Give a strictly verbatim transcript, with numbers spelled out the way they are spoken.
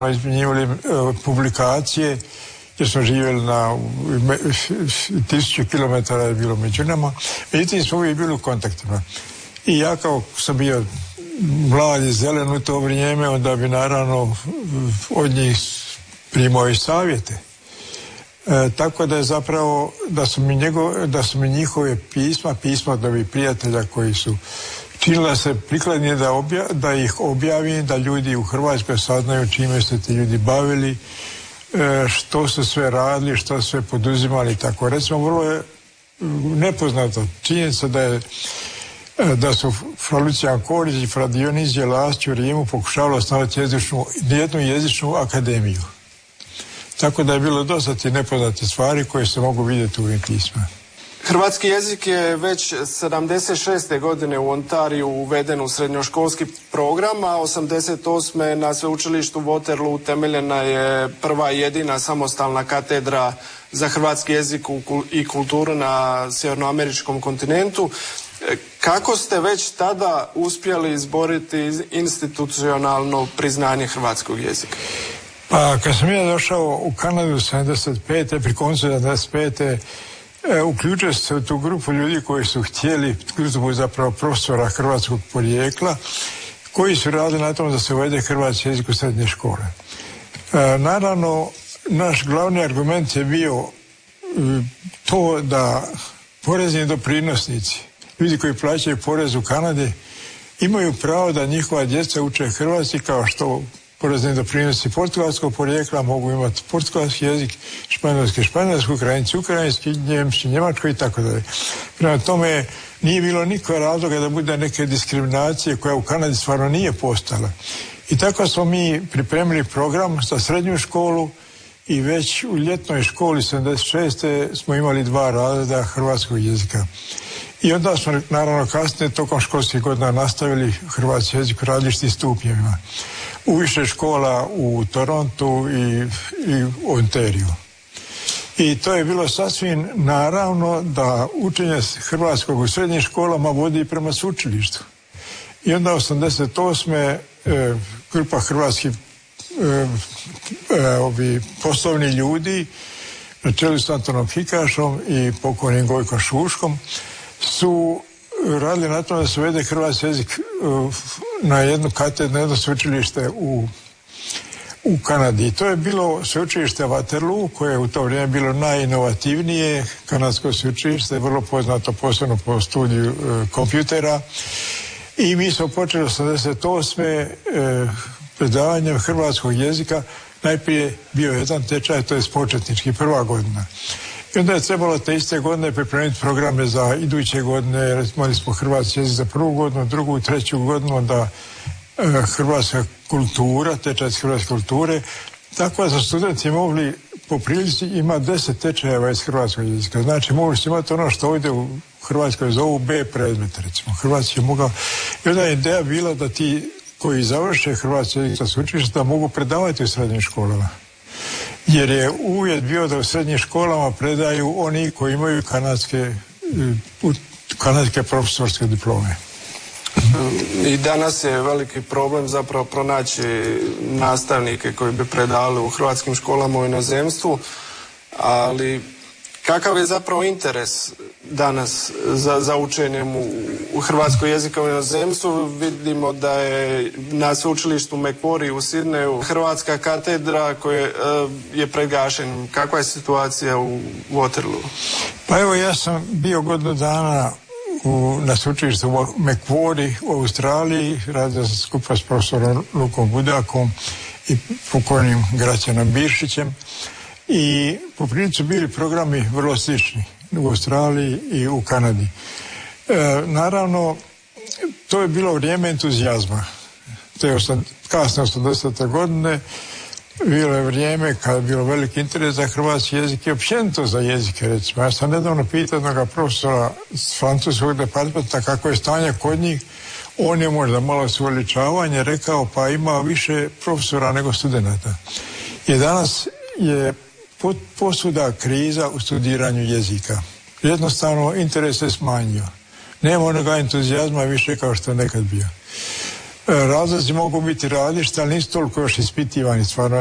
izmjenjivali publikacije, jer smo živjeli na tisuću kilometara je bilo među nama. Međutim, smo uvijek bili u kontaktima. I ja kao sam bio mlad i zelen u to vrijeme, onda bi naravno od njih primao i savjete. E, tako da je zapravo, da su mi, njego, da su mi njihove pisma, pisma od ovih prijatelja koji su činila se prikladnije da, obja, da ih objavim, da ljudi u Hrvatskoj saznaju čime se ti ljudi bavili, e, što su sve radili, što su sve poduzimali. Tako, recimo, vrlo je nepoznata činjenica da je da su fra Lucijan Korić i fra Dionizije Lasć u Rimu pokušavali osnovati jezičnu, jednu jezičnu akademiju. Tako da je bilo dosta ti nepoznate stvari koje se mogu vidjeti u ovim pismima. Hrvatski jezik je već sedamdeset šeste godine u Ontariju uveden u srednjoškolski program, a osamdeset osme na sveučilištu Waterloo utemeljena je prva i jedina samostalna katedra za hrvatski jezik i kulturu na sjevernoameričkom kontinentu. Kako ste već tada uspjeli izboriti institucionalno priznanje hrvatskog jezika? Pa kad sam ja došao u Kanadu sedamdeset pete pri koncu sedamdeset pete E, uključio se u tu grupu ljudi koji su htjeli, grupu zapravo profesora hrvatskog porijekla, koji su radili na tom da se uvede hrvatski jezik u srednje škole. E, naravno, naš glavni argument je bio e, to da porezni doprinosnici, ljudi koji plaćaju porez u Kanadi, imaju pravo da njihova djeca uče hrvatski kao što porezni doprinosi portugalskog porijekla mogu imati portugalski jezik, španjolski, španjolski, ukrajinski, ukrajinski, njemski, njemačko i tako dalje. Prema tome nije bilo nikakva razloga da bude neke diskriminacije koja u Kanadi stvarno nije postala. I tako smo mi pripremili program za srednju školu i već u ljetnoj školi sedamdeset šeste smo imali dva razreda hrvatskog jezika. I onda smo naravno kasnije tokom školskih godina nastavili hrvatski jezik u različitim stupnjevima. U više škola u Torontu i, i u Ontariju. I to je bilo sasvim naravno da učenje hrvatskog u srednjim školama vodi prema sveučilištu. I onda osamdeset osme E, grupa hrvatskih e, e, ovi poslovni ljudi na čelu s Antonom Hikašom i pokojnim Gojkom Šuškom su radili na tome da se uvede hrvatski jezik na jednu katedru, na jedno sveučilište u, u Kanadi. I to je bilo sveučilište Waterloo, koje je u to vrijeme bilo najinovativnije kanadsko sveučilište, vrlo poznato posebno po studiju e, kompjutera. I mi smo počeli osamdeset osme E, predavanjem hrvatskog jezika. Najprije bio jedan tečaj, to je početnički, prva godina. I onda je trebalo te iste godine pripremiti programe za iduće godine, imali smo hrvatski jezik za prvu godinu, drugu, treću godinu, onda e, hrvatska kultura, tečaj hrvatske kulture, tako da su studenti mogli po prilici imati deset tečajeva iz hrvatskog jezika. Znači, mogli su imati ono što ovdje u Hrvatskoj zovu B predmet, recimo. Hrvatski je mogao. I onda je ideja bila da ti koji završe hrvatski jezik sa sveučilišta mogu predavati u srednjim školama. Jer je uvjet bio da u srednjim školama predaju oni koji imaju kanadske, kanadske profesorske diplome. I danas je veliki problem zapravo pronaći nastavnike koji bi predavali u hrvatskim školama u inozemstvu, ali kakav je zapravo interes danas za, za učenjem u, u hrvatskoj jezika u inozemstvu? Vidimo da je na sveučilištu Macquarie u Sidneju hrvatska katedra koja uh, je pred gašenjem. Kakva je situacija u Waterloo? Pa evo, ja sam bio godinu dana u, na sveučilištu Macquarie u Australiji, radio sam skupa s profesorom Lukom Budakom i pokojnim Graćanom Biršićem. I po prilici bili programi vrlo slični u Australiji i u Kanadi. E, naravno, to je bilo vrijeme entuzijazma. Te osam, kasne osamdesete godine bilo je vrijeme kada je bilo veliki interes za hrvatski jezik i općenito za jezike, recimo. Ja sam nedavno pitao jednog profesora s francuskog departmenta kako je stanje kod njih. On je možda malo suoličavanje rekao, pa ima više profesora nego studenata. I danas je posvuda kriza u studiranju jezika. Jednostavno interes se smanjio. Nema onoga entuzijazma više kao što je nekad bio. razlozi mogu biti različiti, ali nisu toliko još ispitivani, stvarno